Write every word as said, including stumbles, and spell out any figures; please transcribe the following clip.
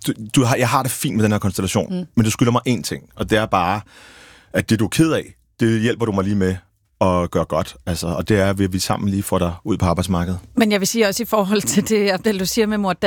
du, du har, jeg har det fint med den her konstellation, mm. men du skylder mig én ting, og det er bare, at det du er ked af, det hjælper du mig lige med at gøre godt. Altså, og det er, at vi sammen lige får dig ud på arbejdsmarkedet. Men jeg vil sige også i forhold til det, Abdel, du siger med mor